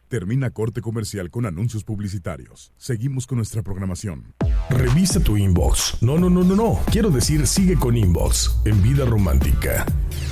Termina corte comercial con anuncios publicitarios. Seguimos con nuestra programación. Revisa tu inbox. No. Quiero decir, sigue con inbox en Vida Romántica.